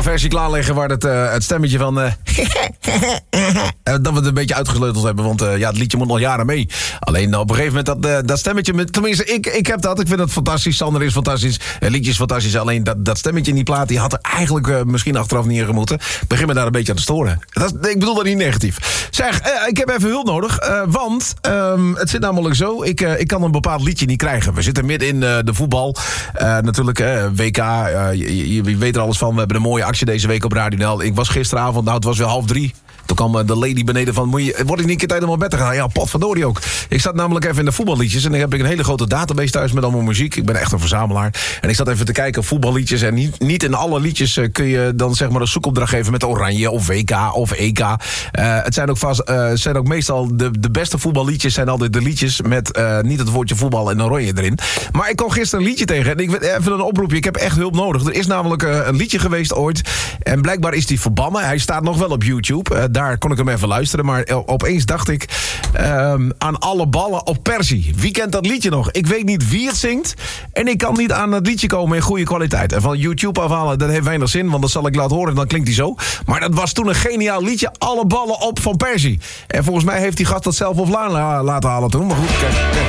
een versie klaarleggen waar het stemmetje van... dat we het een beetje uitgesleuteld hebben, want het liedje moet nog jaren mee. Alleen op een gegeven moment dat stemmetje... Tenminste, ik heb dat. Ik vind het fantastisch. Sander is fantastisch. Het liedje is fantastisch. Alleen dat stemmetje in die plaat, die had er eigenlijk misschien achteraf niet in gemoeten. Begin me daar een beetje aan te storen. Ik bedoel dat niet negatief. Zeg, ik heb even hulp nodig. Want het zit namelijk zo. Ik kan een bepaald liedje niet krijgen. We zitten midden in de voetbal. Natuurlijk, WK. Je weet er alles van. We hebben een mooie actie deze week op Radio NL. Ik was gisteravond, het was weer 2:30. Toen kwam de lady beneden van... word ik niet een keer tijd om naar bed te gaan? Ja, potverdorie ook. Ik zat namelijk even in de voetballiedjes... en dan heb ik een hele grote database thuis met allemaal muziek. Ik ben echt een verzamelaar. En ik zat even te kijken op voetballiedjes... en niet in alle liedjes kun je dan zeg maar een zoekopdracht geven... met Oranje of WK of EK. Het zijn ook meestal de beste voetballiedjes... zijn altijd de liedjes met niet het woordje voetbal en Oranje erin. Maar ik kwam gisteren een liedje tegen... en ik even een oproepje, ik heb echt hulp nodig. Er is namelijk een liedje geweest ooit... en blijkbaar is die verbannen. Hij staat nog wel op YouTube... daar kon ik hem even luisteren. Maar opeens dacht ik aan alle ballen op Persie. Wie kent dat liedje nog? Ik weet niet wie het zingt. En ik kan niet aan het liedje komen in goede kwaliteit. En van YouTube afhalen, dat heeft weinig zin. Want dat zal ik laten horen en dan klinkt hij zo. Maar dat was toen een geniaal liedje. Alle ballen op van Persie. En volgens mij heeft die gast dat zelf offline laten halen toen. Maar goed, kijk.